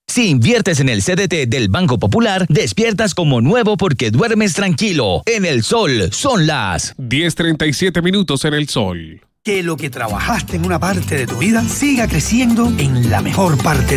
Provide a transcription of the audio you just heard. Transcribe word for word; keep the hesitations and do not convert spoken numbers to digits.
Si inviertes en el C D T del Banco Popular, despiertas como nuevo porque duermes tranquilo. En el Sol son las diez treinta y siete minutos en el Sol. Que lo que trabajaste en una parte de tu vida siga creciendo en la mejor parte